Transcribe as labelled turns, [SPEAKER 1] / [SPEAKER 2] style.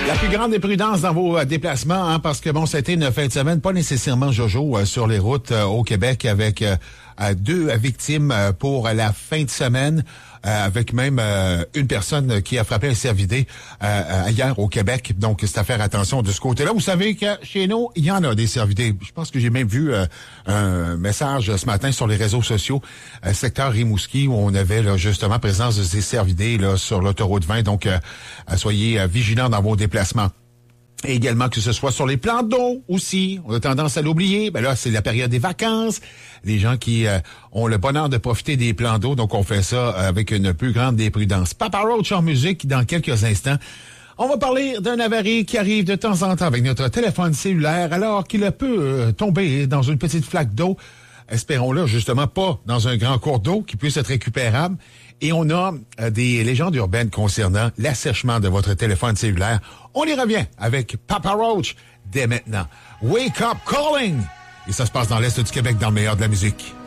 [SPEAKER 1] La plus grande des prudences dans vos déplacements, hein, parce que bon, ça a été une fin de semaine pas nécessairement jojo sur les routes au Québec avec 2 victimes pour la fin de semaine, avec même une personne qui a frappé un cervidé hier au Québec. Donc, c'est à faire attention de ce côté-là. Vous savez que chez nous, il y en a des cervidés. Je pense que j'ai même vu un message ce matin sur les réseaux sociaux, secteur Rimouski, où on avait là, justement présence de ces cervidés là, sur l'autoroute 20. Donc, soyez vigilants dans vos déplacements. Et également que ce soit sur les plans d'eau aussi. On a tendance à l'oublier. Ben là, c'est la période des vacances. Les gens qui ont le bonheur de profiter des plans d'eau. Donc, on fait ça avec une plus grande des prudences. Papa Roach en musique dans quelques instants. On va parler d'un avarie qui arrive de temps en temps avec notre téléphone cellulaire alors qu'il peut tomber dans une petite flaque d'eau. Espérons-le, justement, pas dans un grand cours d'eau qui puisse être récupérable. Et on a des légendes urbaines concernant l'assèchement de votre téléphone cellulaire. On y revient avec Papa Roach dès maintenant. Wake Up Calling! Et ça se passe dans l'Est du Québec dans le meilleur de la musique.